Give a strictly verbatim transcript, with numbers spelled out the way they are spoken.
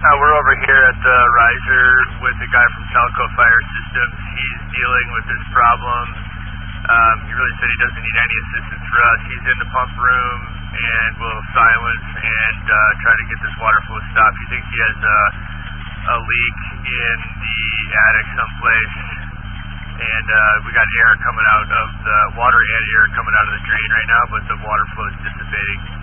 Uh, we're over here at the riser with the guy from Telco Fire Systems. He's dealing with this problem. Um, he really said he doesn't need any assistance for us. He's in the pump room and will silence and uh, try to get this water flow stopped. He thinks he has a, a leak in the attic someplace. And uh, we got air coming out of the water and air coming out of the drain right now, but the water flow is dissipating.